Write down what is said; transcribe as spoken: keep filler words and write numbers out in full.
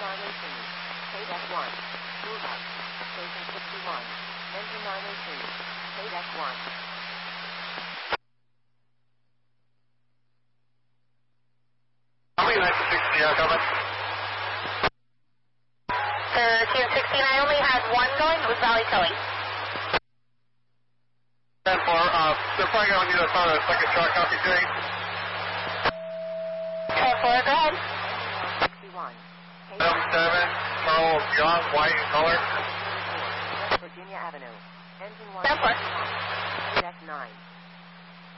nine eighteen. K-deck one. Move out. Station sixty-one. Engine nine eighteen. K-deck one. How many nineteen sixty are coming? The T N sixteen, I only had one going. It was Valley Towing. ten four, uh, they're probably going to need us on a second truck, copy Jane. ten four, go ahead. sixty-one. M seven, Charles Young, white in color. Virginia Avenue. Engine one. ten four. K-deck nine.